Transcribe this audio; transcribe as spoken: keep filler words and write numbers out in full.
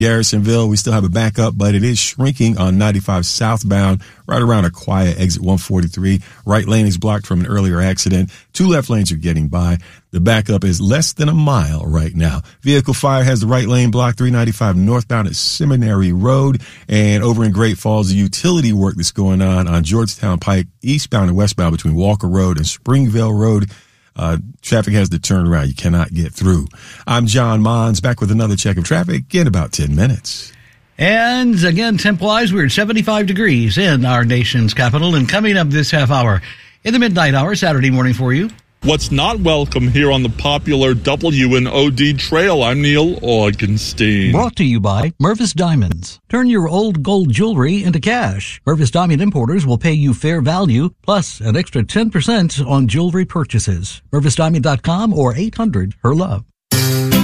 Garrisonville, we still have a backup, but it is shrinking on ninety-five southbound, right around Aquia, exit one forty-three. Right lane is blocked from an earlier accident. Two left lanes are getting by. The backup is less than a mile right now. Vehicle fire has the right lane blocked, three ninety-five northbound at Seminary Road. And over in Great Falls, the utility work that's going on on Georgetown Pike, eastbound and westbound between Walker Road and Springvale Road. Uh, traffic has to turn around. You cannot get through. I'm John Mons, back with another check of traffic in about ten minutes. And again, temp-wise, we're at seventy-five degrees in our nation's capital. And coming up this half hour, in the midnight hour, Saturday morning for you. What's not welcome here on the popular W and O D Trail? I'm Neil Augenstein. Brought to you by Mervis Diamonds. Turn your old gold jewelry into cash. Mervis Diamond Importers will pay you fair value, plus an extra ten percent on jewelry purchases. Mervis Diamond dot com or eight hundred, her love.